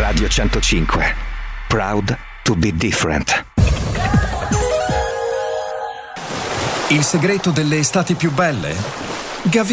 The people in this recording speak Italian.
Radio 105. Proud to be different. Il segreto delle estati più belle?